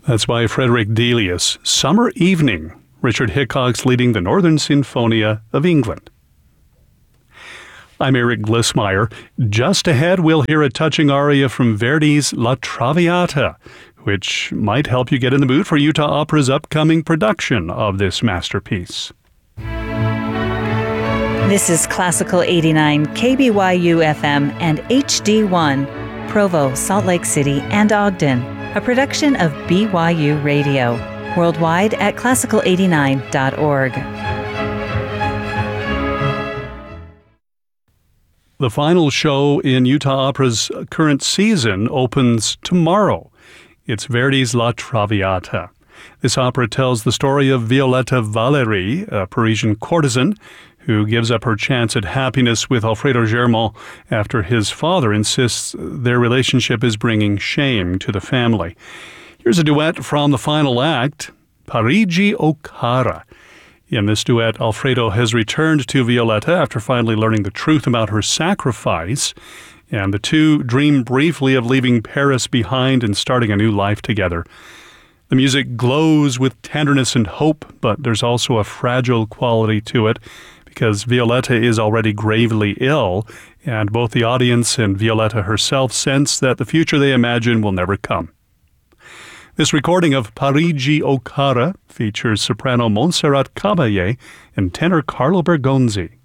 That's by Frederick Delius. Summer Evening, Richard Hickox leading the Northern Sinfonia of England. I'm Eric Glissmeyer. Just ahead, we'll hear a touching aria from Verdi's La Traviata, which might help you get in the mood for Utah Opera's upcoming production of this masterpiece. This is Classical 89, KBYU FM and HD1, Provo, Salt Lake City, and Ogden, a production of BYU Radio, worldwide at classical89.org. The final show in Utah Opera's current season opens tomorrow. It's Verdi's La Traviata. This opera tells the story of Violetta Valéry, a Parisian courtesan who gives up her chance at happiness with Alfredo Germont after his father insists their relationship is bringing shame to the family. Here's a duet from the final act, Parigi o Cara. In this duet, Alfredo has returned to Violetta after finally learning the truth about her sacrifice, and the two dream briefly of leaving Paris behind and starting a new life together. The music glows with tenderness and hope, but there's also a fragile quality to it, because Violetta is already gravely ill, and both the audience and Violetta herself sense that the future they imagine will never come. This recording of Parigi o Cara features soprano Montserrat Caballé and tenor Carlo Bergonzi.